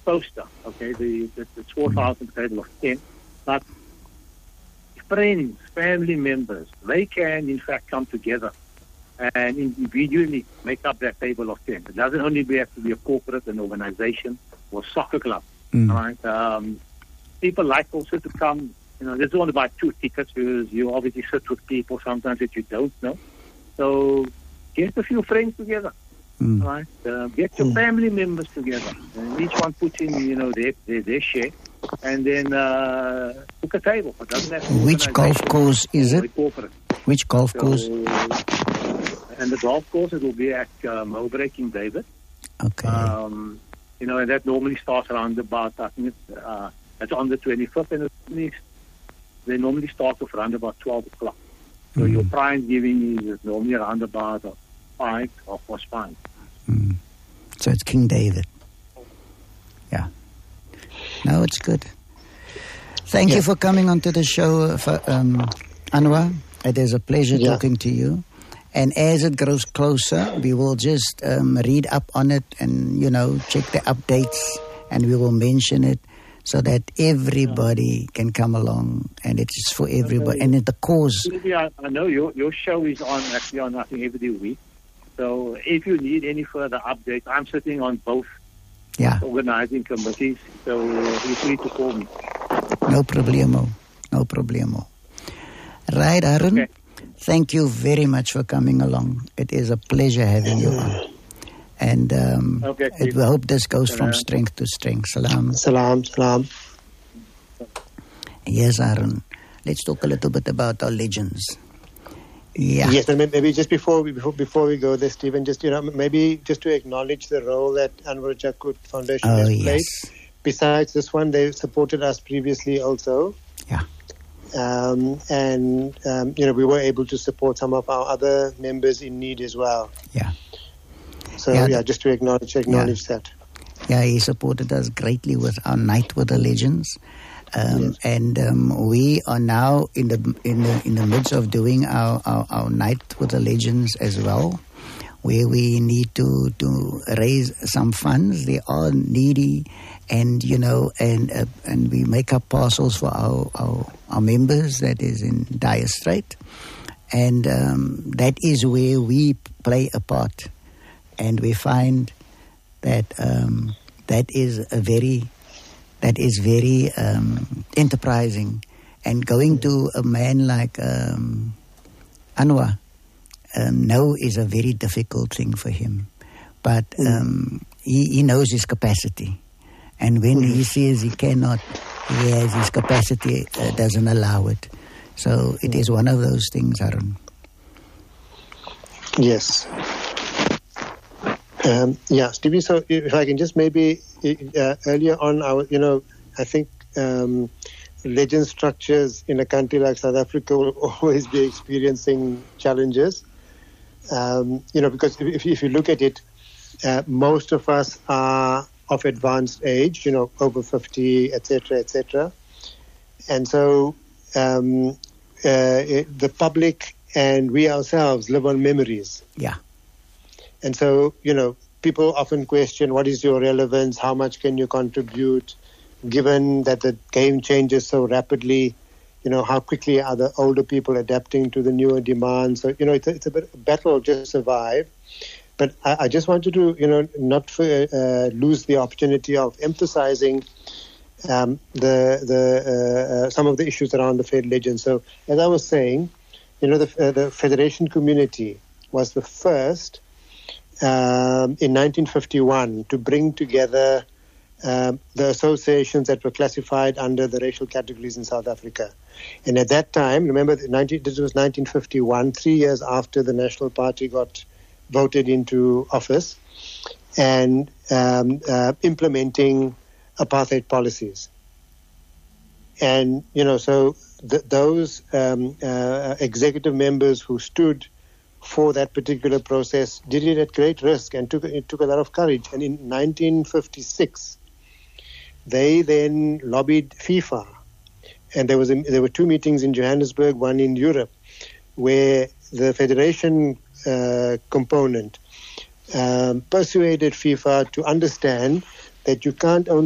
poster, okay, the 4,000 table of 10, but friends, family members, they can in fact come together and individually make up that table of 10. It doesn't only have to be a corporate, an organization, or soccer club. Right? People like also to come, they don't want to buy 2 tickets because you obviously sit with people sometimes that you don't know. So get a few friends together. Right? Get your family members together. And each one puts in, their share. And then book a table. It doesn't have to be which golf course is it? Which golf course? And the golf course, it will be at Mowbray, King David. Okay. And that normally starts around about, I think it's on the 25th, and they normally start off around about 12 o'clock. So your prize giving is normally around about 5 or 5. So it's King David. Yeah. No, it's good. Thank you for coming onto the show, Anwar. It is a pleasure talking to you. And as it grows closer, we will just read up on it and, check the updates, and we will mention it so that everybody can come along, and it's for everybody. And the cause. I know your show is actually on, I think, every week. So if you need any further updates, I'm sitting on both organizing committees, so feel free to call me. No problemo. Right, Arun? Okay. Thank you very much for coming along. It is a pleasure having you on. And we hope this goes from strength to strength. Salam. Salam. Yes, Arun. Let's talk a little bit about our legends. Yeah. Yes, and maybe just before we go there, Stephen, just maybe just to acknowledge the role that Anwar Jakut Foundation has played. Besides this one, they supported us previously also. Yeah. We were able to support some of our other members in need as well. Yeah. So just to acknowledge that. Yeah, he supported us greatly with our Night with the Legends. We are now in the midst of doing our Night with the Legends as well, where we need to raise some funds. They are needy, and we make up parcels for our members that is in dire strait, and that is where we play a part, and we find that that is very enterprising, and going to a man like Anwar, no is a very difficult thing for him, but he knows his capacity, and when he says he cannot, he has his capacity doesn't allow it. So it is one of those things, Arun. Yes. Stevie, so if I can just maybe earlier on, I think legend structures in a country like South Africa will always be experiencing challenges. Because if you look at it, most of us are of advanced age, over 50, etc. And so the public and we ourselves live on memories. Yeah. And so, people often question, what is your relevance? How much can you contribute? Given that the game changes so rapidly, how quickly are the older people adapting to the newer demands? So, it's a bit of a battle just to survive. But I just wanted to, not lose the opportunity of emphasizing some of the issues around the Fed legend. So, as I was saying, the Federation community was the first in 1951 to bring together the associations that were classified under the racial categories in South Africa. And at that time, remember, this was 1951, 3 years after the National Party got voted into office, and implementing apartheid policies. And, so those executive members who stood for that particular process did it at great risk and took a lot of courage. And in 1956, they then lobbied FIFA. And there were 2 meetings in Johannesburg, one in Europe, where the Federation component persuaded FIFA to understand that you can't only